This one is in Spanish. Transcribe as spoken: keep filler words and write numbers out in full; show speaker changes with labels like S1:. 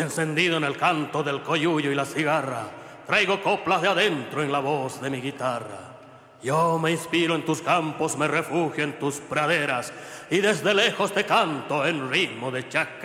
S1: encendido en el canto del coyuyo y la cigarra, traigo coplas de adentro en la voz de mi guitarra. Yo me inspiro en tus campos, me refugio en tus praderas, y desde lejos te canto en ritmo de chacarera.